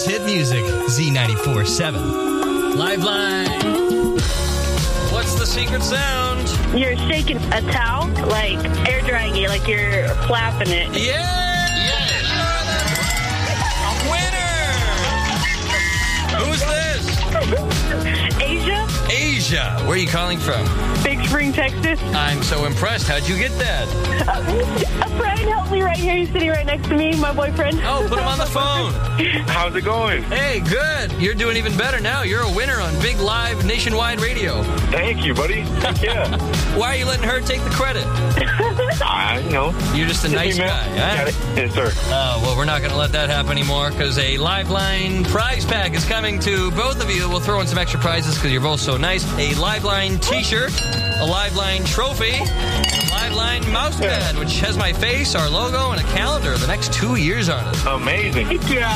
hit music, Z94.7. Liveline. What's the secret sound? You're shaking a towel, like air drying it, like you're flapping it. Yeah! You're the winner! Who's this? Asia? Asia. Where are you calling from? Big Spring, Texas. I'm so impressed. How'd you get that? A friend helped me right here. He's sitting right next to me, my boyfriend. Oh, put him on the phone. How's it going? Hey, good. You're doing even better now. You're a winner on Big Live Nationwide Radio. Thank you, buddy. Heck yeah. Why are you letting her take the credit? I know. You're just a nice guy, huh? Got it. Yes, sir. Oh, well, we're not going to let that happen anymore because a Liveline prize pack is coming to both of you. We'll throw in some extra prizes because you're both so nice. A Liveline t-shirt, a Liveline trophy, and a Liveline mouse pad, which has my face, our logo, and a calendar the next 2 years on it. Amazing. Yeah.